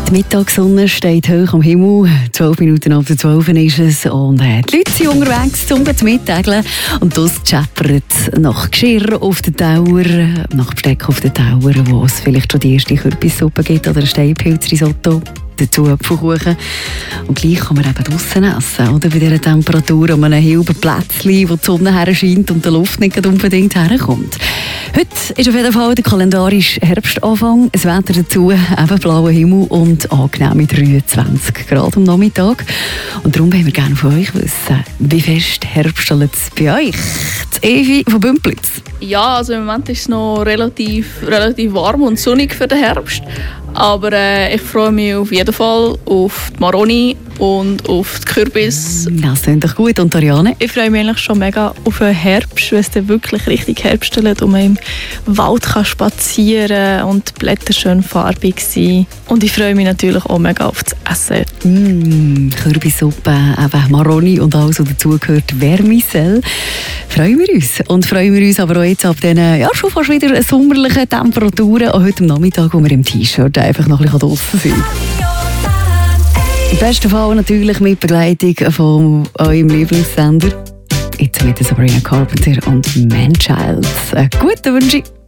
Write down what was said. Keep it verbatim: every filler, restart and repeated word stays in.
Die Mittagssonne steht hoch am Himmel. Zwölf Minuten ab der zwölf ist es. Und äh, die Leute sind unterwegs, um zu mittageln. Und das scheppert nach Geschirr auf der Tower, nach Besteck auf der Tower, wo es vielleicht schon die erste Kürbissuppe gibt oder ein Steinpilzrisotto. Dazu Apfelkuchen. Und gleich kann man eben draussen essen, oder? Bei dieser Temperatur, an einem hilben Plätzchen, wo die Sonne her scheint und die Luft nicht unbedingt herkommt. Heute ist auf jeden Fall der kalendarische Herbstanfang. Das Wetter dazu, eben blauer Himmel und angenehme dreiundzwanzig Grad am Nachmittag. Und darum wollen wir gerne von euch wissen, wie fest herbstelt es bei euch? Die Evi von Bümplitz. Ja, also im Moment ist es noch relativ, relativ warm und sonnig für den Herbst. Aber äh, ich freue mich auf jeden Fall auf die Maroni und auf die Kürbis. Das klingt doch gut. Und Ariane? Ich freue mich eigentlich schon mega auf den Herbst, weil es dann wirklich richtig herbstelt und man im Wald kann spazieren und die Blätter schön farbig sind. Und ich freue mich natürlich auch mega auf das Essen. Mm, Kürbissuppe, eben Maroni und alles, was dazugehört, Vermicelle. Freuen wir uns. Und freuen wir uns aber auch jetzt ab diesen ja, schon fast wieder sommerlichen Temperaturen, auch heute am Nachmittag, wo wir im T-Shirt einfach noch ein bisschen draussen sind. Im besten Fall natürlich mit Begleitung von eurem Lieblingssender. Jetzt mit Sabrina Carpenter und Man Child. Einen guten Wunsch.